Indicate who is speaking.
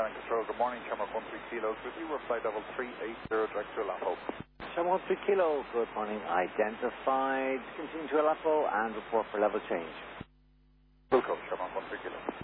Speaker 1: Ground Control, good morning, Shamrock 13 Kilo. With you, we're flight level 380 direct to Aleppo.
Speaker 2: Shamrock 3 Kilo, good morning. Identified, continue to Aleppo and report for level change.
Speaker 1: Wilco, Shamrock 13 Kilo.